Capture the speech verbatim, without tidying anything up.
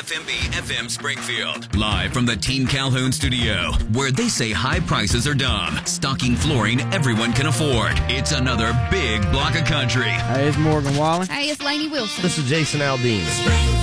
F M B F M Springfield. Live from the Team Calhoun studio, where they say high prices are dumb, stocking flooring everyone can afford. It's another big block of country. Hey, it's Morgan Wallen. Hey, it's Lainey Wilson. This is Jason Aldean.